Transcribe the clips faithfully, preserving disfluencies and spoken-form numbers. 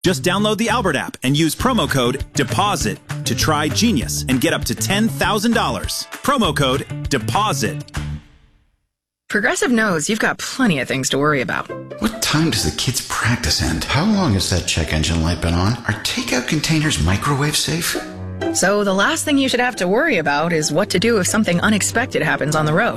Just download the Albert app and use promo code DEPOSIT to try Genius and get up to ten thousand dollars. Promo code DEPOSIT. Progressive knows you've got plenty of things to worry about. What time does the kids' practice end? How long has that check engine light been on? Are takeout containers microwave safe? So the last thing you should have to worry about is what to do if something unexpected happens on the road.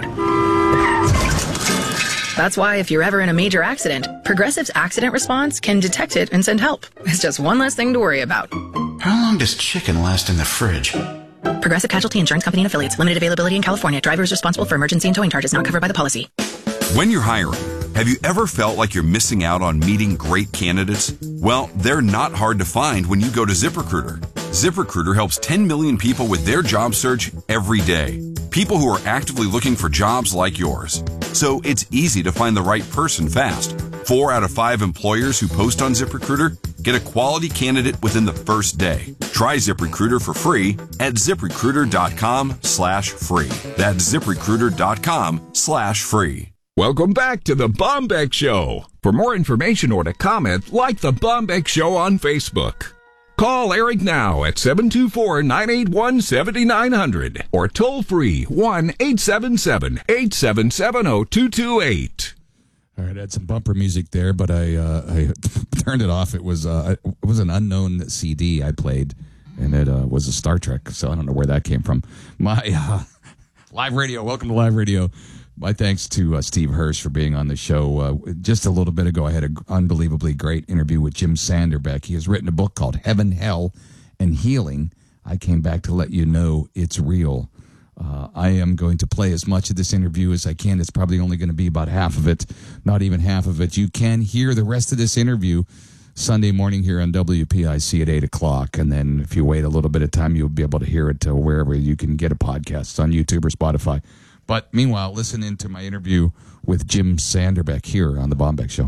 That's why if you're ever in a major accident, Progressive's accident response can detect it and send help. It's just one less thing to worry about. How long does chicken last in the fridge? Progressive Casualty Insurance Company and Affiliates. Limited availability in California. Driver is responsible for emergency and towing charges not covered by the policy. When you're hiring, have you ever felt like you're missing out on meeting great candidates? Well, they're not hard to find when you go to ZipRecruiter. ZipRecruiter helps ten million people with their job search every day. People who are actively looking for jobs like yours. So it's easy to find the right person fast. Four out of five employers who post on ZipRecruiter get a quality candidate within the first day. Try ZipRecruiter for free at ZipRecruiter.com slash free. That's ZipRecruiter.com slash free. Welcome back to the Bombeck Show. For more information or to comment, like the Bombeck Show on Facebook. Call Eric now at seven two four, nine eight one, seven nine zero zero or toll free one eight seven seven, eight seven seven, zero two two eight. All right, I had some bumper music there, but I uh, I turned it off. It was uh, it was an unknown C D I played, and it uh, was a Star Trek, so I don't know where that came from. My uh, live radio, welcome to live radio. My thanks to uh, Steve Hirsch for being on the show. Uh, just a little bit ago, I had an unbelievably great interview with Jim Sanderbeck. He has written a book called Heaven, Hell, and Healing. I came back to let you know it's real. Uh, I am going to play as much of this interview as I can. It's probably only going to be about half of it, not even half of it. You can hear the rest of this interview Sunday morning here on W P I C at eight o'clock. And then if you wait a little bit of time, you'll be able to hear it uh, wherever you can get a podcast on YouTube or Spotify. But meanwhile, listen into my interview with Jim Sanderbeck here on the Bombeck Show.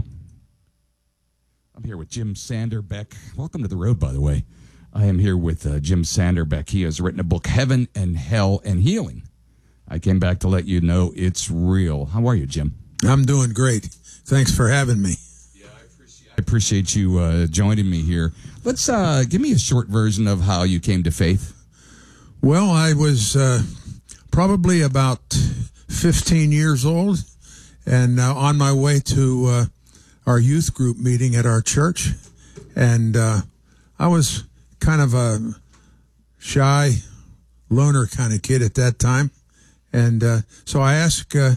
I'm here with Jim Sanderbeck. Welcome to the road, by the way. I am here with uh, Jim Sanderbeck. He has written a book, Heaven and Hell and Healing. I came back to let you know it's real. How are you, Jim? I'm doing great. Thanks for having me. Yeah, I appreciate, I appreciate you uh, joining me here. Let's uh, give me a short version of how you came to faith. Well, I was uh, probably about fifteen years old and uh, on my way to uh, our youth group meeting at our church. And uh, I was kind of a shy loner kind of kid at that time. And uh, so I asked uh,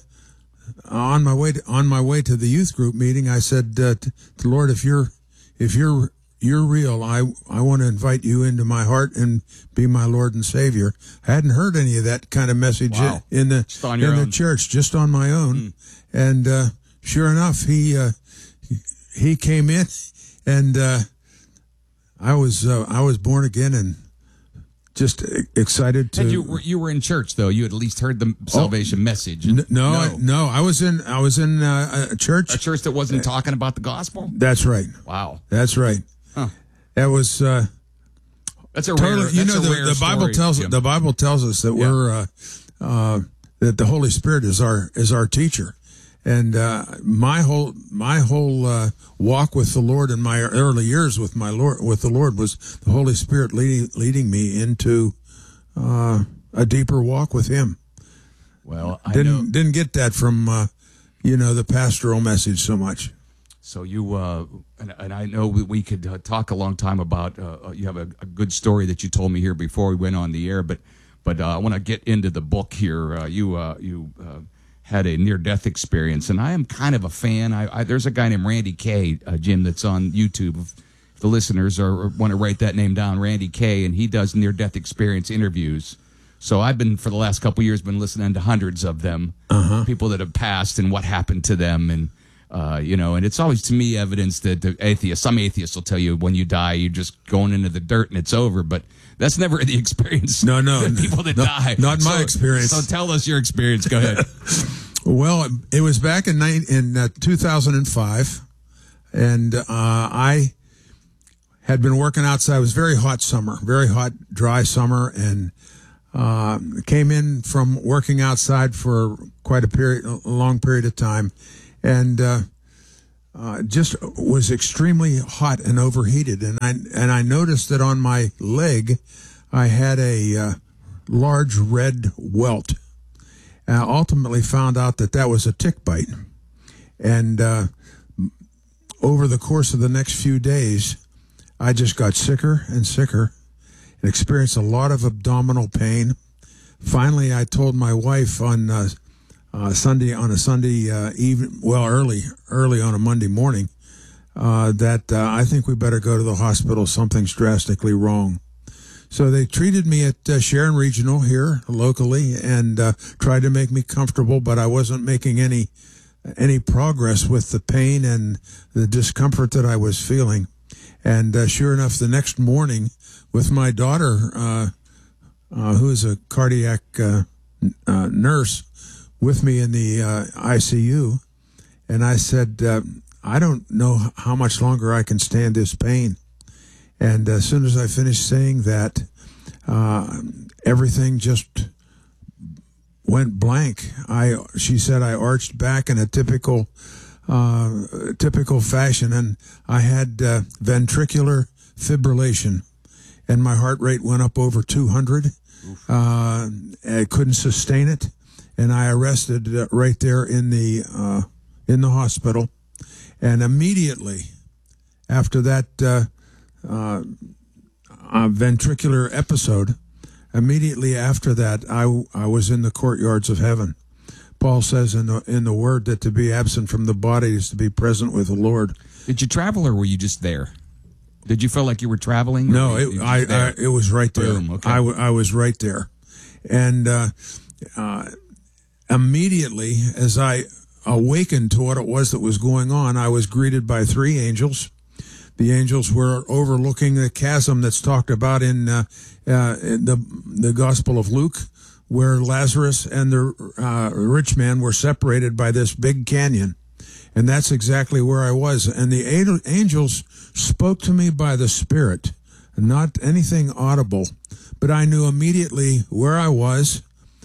on my way to, on my way to the youth group meeting, I said uh, to the Lord, if you're if you're you're real, I I want to invite you into my heart and be my Lord and Savior. I hadn't heard any of that kind of message wow. in the in own. the church, just on my own. Mm. And uh, sure enough, he uh, he came in, and uh, I was uh, I was born again and just excited to. And you were you were in church though. You had at least heard the salvation oh, message. N- no, no. I, no, I was in I was in uh, a church. A church that wasn't uh, talking about the gospel. That's right. Wow. That's right. Huh. That was. Uh, that's a totally, rare. You that's know, a the, rare the Bible story, tells Jim. the Bible tells us that yeah. we're uh, uh, that the Holy Spirit is our is our teacher. And uh, my whole my whole uh, walk with the Lord in my early years with my Lord with the Lord was the Holy Spirit leading leading me into uh, a deeper walk with Him. Well, I didn't know. didn't get that from uh, you know the pastoral message so much. So you uh, and, and I know we could uh, talk a long time about. Uh, you have a, a good story that you told me here before we went on the air, but but uh, I want to get into the book here. Uh, you uh, you. Uh, had a near-death experience, and I am kind of a fan. I, I, there's a guy named Randy Kay, uh, Jim, that's on YouTube. If the listeners are, want to write that name down, Randy Kay, and he does near-death experience interviews. So I've been, for the last couple of years, been listening to hundreds of them, uh-huh. people that have passed and what happened to them, and uh, you know, and it's always to me evidence that the atheists, some atheists will tell you when you die, you're just going into the dirt and it's over, but that's never the experience. No, no, of people that no, die. Not so, my experience. So tell us your experience. Go ahead. Well, it was back in nine, in uh, two thousand five, and uh, I had been working outside. It was very hot summer, very hot, dry summer, and uh, came in from working outside for quite a period, a long period of time, and uh, uh, just was extremely hot and overheated, and I and I noticed that on my leg, I had a uh, large red welt. And I ultimately found out that that was a tick bite, and uh, over the course of the next few days, I just got sicker and sicker, and experienced a lot of abdominal pain. Finally, I told my wife on uh, uh, Sunday on a Sunday uh, evening, well, early, early on a Monday morning, uh, that uh, I think we better go to the hospital. Something's drastically wrong. So they treated me at uh, Sharon Regional here locally and uh, tried to make me comfortable, but I wasn't making any any progress with the pain and the discomfort that I was feeling. And uh, sure enough, the next morning, with my daughter, uh, uh, who is a cardiac uh, uh, nurse, with me in the uh, I C U, and I said, uh, I don't know how much longer I can stand this pain. And as soon as I finished saying that, uh, everything just went blank. I, she said I arched back in a typical, uh, typical fashion, and I had uh, ventricular fibrillation, and my heart rate went up over two hundred. Uh, I couldn't sustain it, and I arrested uh, right there in the uh, in the hospital, and immediately after that. Uh, Uh, a ventricular episode. Immediately after that, I, I was in the courtyards of heaven. Paul says in the in the Word that to be absent from the body is to be present with the Lord. Did you travel, or were you just there? Did you feel like you were traveling? No, it, I, I, it was right there. Boom, okay. I, w- I was right there. And uh, uh, immediately, as I awakened to what it was that was going on, I was greeted by three angels. The angels were overlooking the chasm that's talked about in, uh, uh, in the the Gospel of Luke, where Lazarus and the uh, rich man were separated by this big canyon. And that's exactly where I was. And the angels spoke to me by the Spirit, not anything audible, but I knew immediately where I was,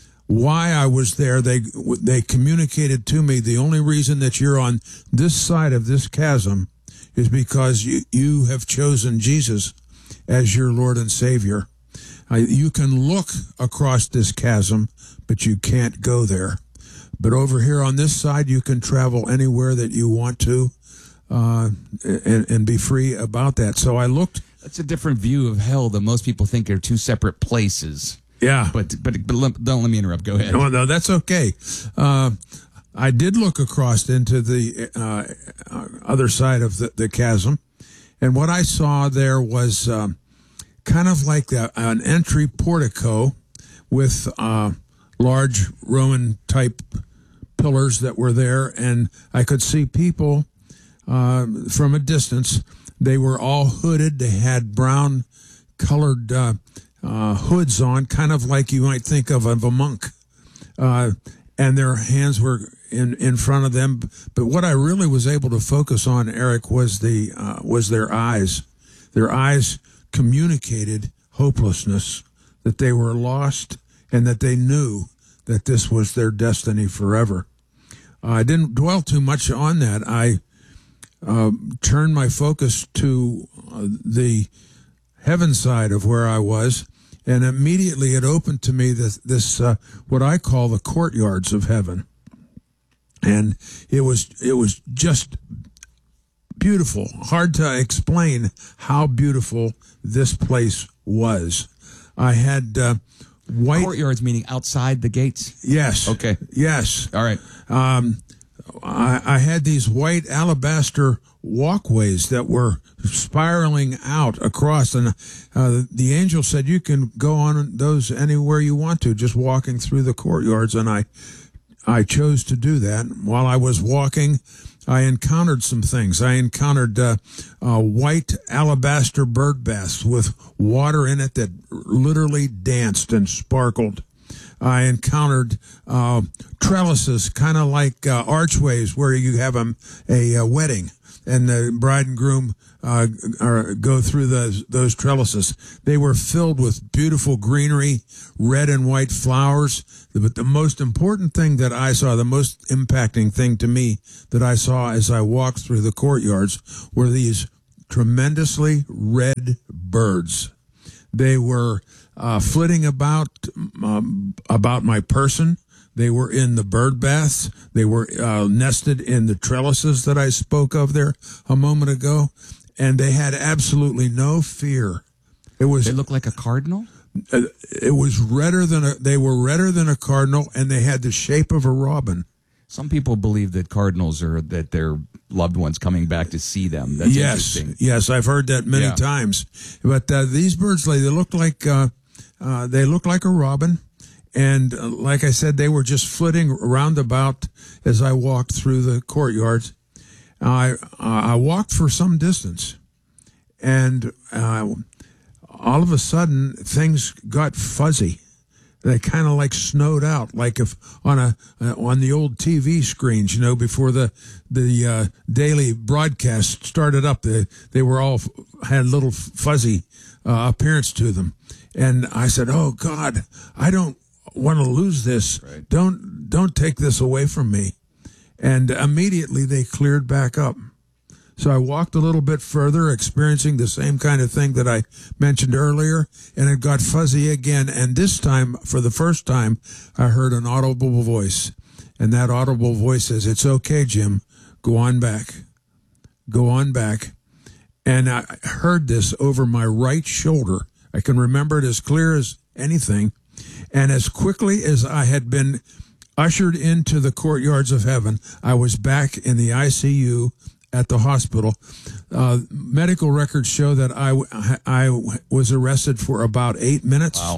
why I was there. They they communicated to me, the only reason that you're on this side of this chasm is because you, you have chosen Jesus as your Lord and Savior. Uh, you can look across this chasm, but you can't go there. But over here on this side, you can travel anywhere that you want to uh, and, and be free about that. So I looked. That's a different view of hell than most people think are two separate places. Yeah. But but, but let, don't let me interrupt. Go ahead. No, no, that's okay. Uh, I did look across into the uh, other side of the, the chasm, and what I saw there was um, kind of like a, an entry portico with uh, large Roman-type pillars that were there, and I could see people uh, from a distance. They were all hooded. They had brown-colored uh, uh, hoods on, kind of like you might think of, of a monk. Uh, and their hands were in, in front of them. But what I really was able to focus on, Eric, was the uh, was their eyes. Their eyes communicated hopelessness, that they were lost, and that they knew that this was their destiny forever. Uh, I didn't dwell too much on that. I uh, turned my focus to uh, the heaven side of where I was, and immediately it opened to me this, this uh, what I call the courtyards of heaven. And it was it was just beautiful. Hard to explain how beautiful this place was. I had uh, white courtyards, meaning outside the gates. Yes. Okay. Yes. All right. Um, I, I had these white alabaster walkways that were spiraling out across, and uh, the angel said you can go on those anywhere you want to, just walking through the courtyards. And I, I chose to do that. While I was walking, I encountered some things. I encountered uh, uh, white alabaster bird baths with water in it that literally danced and sparkled. I encountered uh, trellises, kind of like uh, archways where you have a, a, a wedding. and the bride and groom uh, are, go through those those trellises. They were filled with beautiful greenery, red and white flowers. But the most important thing that I saw, the most impacting thing to me that I saw as I walked through the courtyards, were these tremendously red birds. They were uh, flitting about um, about my person. They were in the bird baths. They were uh, nested in the trellises that I spoke of there a moment ago, and they had absolutely no fear. It was. They look like a cardinal? Uh, it was redder than a. They were redder than a cardinal, and they had the shape of a robin. Some people believe that cardinals are that their loved ones coming back to see them. That's yes, interesting. Yes, I've heard that many Yeah. times. But uh, these birds, they look like uh, uh, they look like a robin. And uh, like I said, they were just flitting around about as I walked through the courtyard. I uh, I walked for some distance, and uh, all of a sudden things got fuzzy. They kind of like snowed out, like if on a uh, on the old T V screens, you know, before the the uh, daily broadcast started up. They they were all had little fuzzy uh, appearance to them, and I said, "Oh God, I don't want to lose this. Right. Don't don't take this away from me." And immediately they cleared back up. So I walked a little bit further, experiencing the same kind of thing that I mentioned earlier, and it got fuzzy again. And this time, for the first time, I heard an audible voice. And that audible voice says, "It's okay, Jim. Go on back. Go on back." And I heard this over my right shoulder. I can remember it as clear as anything. And as quickly as I had been ushered into the courtyards of heaven, I was back in the I C U at the hospital. Uh, medical records show that I, I was arrested for about eight minutes. Wow.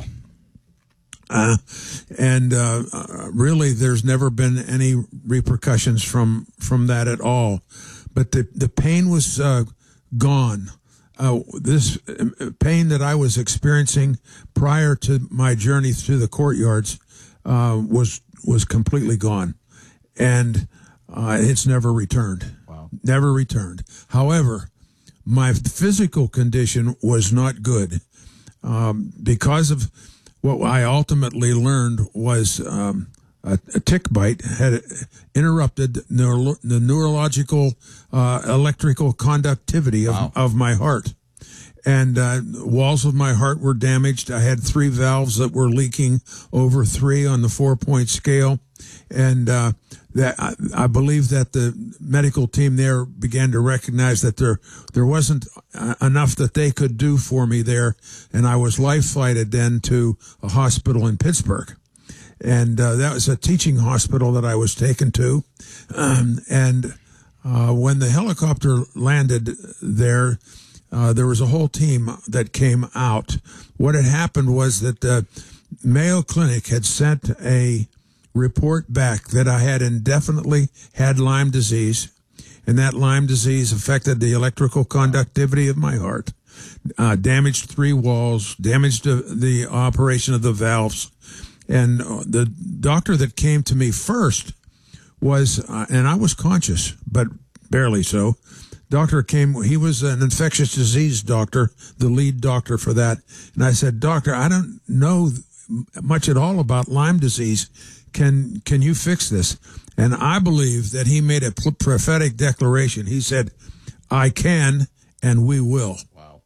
Uh, and uh, really, there's never been any repercussions from, from that at all. But the, the pain was uh, gone. Uh, this pain that I was experiencing prior to my journey through the courtyards uh, was was completely gone, and uh, it's never returned. Wow. Never returned. However, my physical condition was not good um, because of what I ultimately learned was um, a, a tick bite had interrupted neuro, the neurological uh, electrical conductivity of, Wow. of my heart. And uh, walls of my heart were damaged. I had three valves that were leaking over three on the four-point scale. And uh, that I, I believe that the medical team there began to recognize that there there wasn't uh, enough that they could do for me there. And I was life-flighted then to a hospital in Pittsburgh. And uh, that was a teaching hospital that I was taken to. Um, and uh, when the helicopter landed there, Uh, there was a whole team that came out. What had happened was that the Mayo Clinic had sent a report back that I had indefinitely had Lyme disease, and that Lyme disease affected the electrical conductivity of my heart, uh, damaged three walls, damaged the, the operation of the valves. And the doctor that came to me first was, uh, and I was conscious, but barely so, doctor came, he was an infectious disease doctor, the lead doctor for that. And I said, "Doctor, I don't know much at all about Lyme disease. Can, can you fix this?" And I believe that he made a prophetic declaration. He said, "I can, and we will." Wow.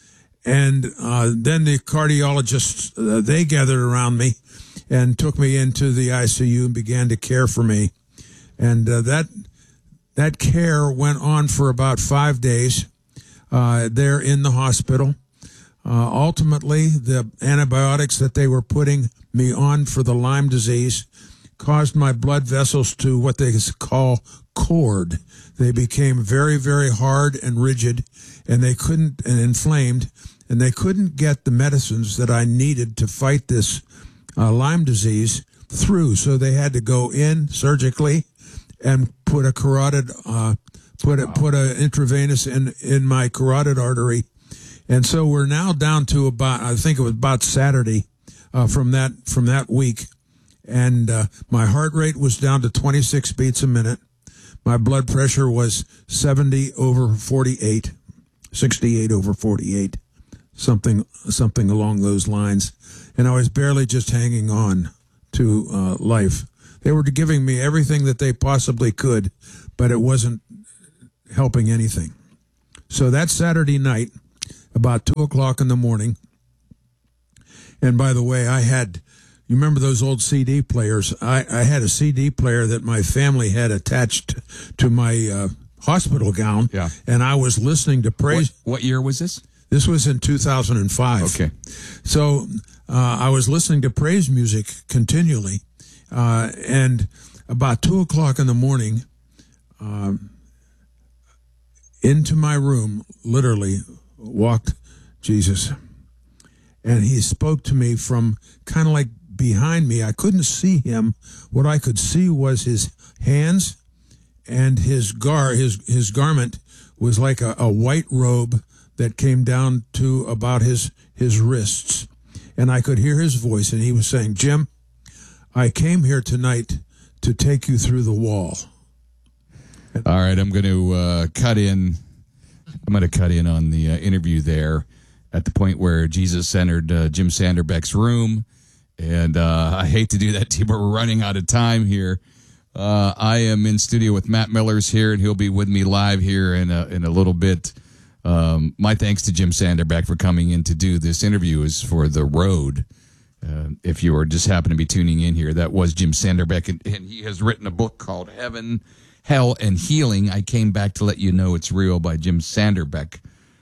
And uh, then the cardiologists, uh, they gathered around me and took me into the I C U and began to care for me. And uh, that That care went on for about five days uh, there in the hospital. Uh, ultimately, the antibiotics that they were putting me on for the Lyme disease caused my blood vessels to what they call cord. They became very, very hard and rigid, and they couldn't, and inflamed, and they couldn't get the medicines that I needed to fight this uh, Lyme disease through. So they had to go in surgically and put a carotid, uh, put a, put a intravenous in, in my carotid artery. And so we're now down to about, I think it was about Saturday, uh, from that, from that week. And, uh, my heart rate was down to twenty-six beats a minute. My blood pressure was seventy over forty-eight, sixty-eight over forty-eight, something something along those lines. And I was barely just hanging on to uh, life. They were giving me everything that they possibly could, but it wasn't helping anything. So that Saturday night, about two o'clock in the morning, and by the way, I had, you remember those old C D players? I, I had a C D player that my family had attached to my uh, hospital gown, Yeah. and I was listening to praise. What, what year was this? This was in two thousand five. Okay. So uh, I was listening to praise music continually, uh, and about two o'clock in the morning, um, into my room, literally, walked Jesus. And he spoke to me from kind of like behind me. I couldn't see him. What I could see was his hands, and his gar his his garment was like a, a white robe that came down to about his his wrists. And I could hear his voice, and he was saying, "Jim, I came here tonight to take you through the wall." All right, I'm going to uh, cut in. I'm going to cut in on the uh, interview there at the point where Jesus entered uh, Jim Sanderbeck's room. And uh, I hate to do that to you, but we're running out of time here. Uh, I am in studio with Matt Millers here, and he'll be with me live here in a, in a little bit. Um, my thanks to Jim Sanderbeck for coming in to do this interview is for The Road. Uh, if you are just happen to be tuning in here, that was Jim Sanderbeck, and, and he has written a book called Heaven, Hell, and Healing. I came back to let you know it's real by Jim Sanderbeck.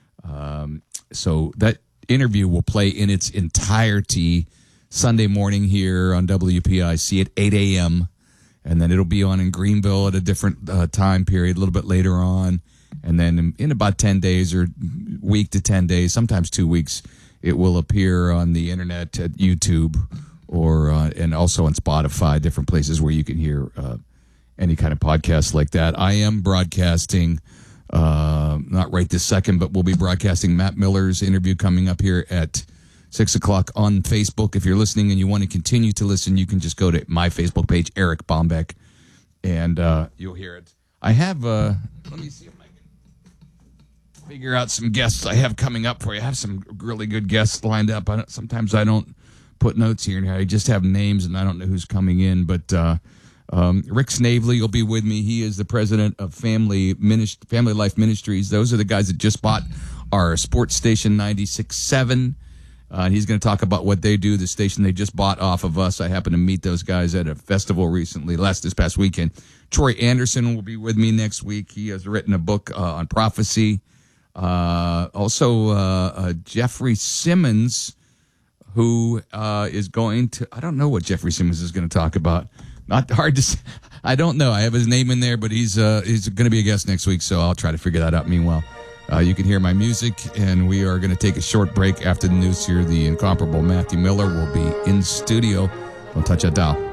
Um, so that interview will play in its entirety Sunday morning here on W P I C at eight a.m., and then it'll be on in Greenville at a different uh, time period a little bit later on. And then in, in about ten days or week to ten days, sometimes two weeks, it will appear on the internet at YouTube or uh, and also on Spotify, different places where you can hear uh, any kind of podcast like that. I am broadcasting, uh, not right this second, but we'll be broadcasting Matt Miller's interview coming up here at six o'clock on Facebook. If you're listening and you want to continue to listen, you can just go to my Facebook page, Eric Bombeck, and uh, you'll hear it. I have, uh, let me see if I can figure out some guests I have coming up for you. I have some really good guests lined up. I don't, sometimes I don't put notes here. I just have names, and I don't know who's coming in, but uh, Um, Rick Snavely will be with me. He is the president of Family Minist- Family Life Ministries. Those are the guys that just bought our sports station ninety-six point seven. Uh, he's going to talk about what they do, the station they just bought off of us. I happened to meet those guys at a festival recently, last this past weekend. Troy Anderson will be with me next week. He has written a book uh, on prophecy. Uh, also, uh, uh, Jeffrey Simmons, who uh, is going to, I don't know what Jeffrey Simmons is going to talk about. Not hard to say. I don't know. I have his name in there, but he's uh, he's going to be a guest next week, so I'll try to figure that out. Meanwhile, uh, you can hear my music, and we are going to take a short break after the news here. The incomparable Matthew Miller will be in studio. Don't touch that dial.